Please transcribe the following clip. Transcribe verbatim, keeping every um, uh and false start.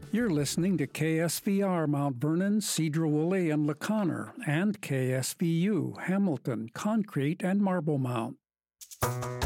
You're listening to K S V R Mount Vernon, Sedro-Woolley, and LaConner, and K S V U Hamilton, Concrete, and Marble Mount.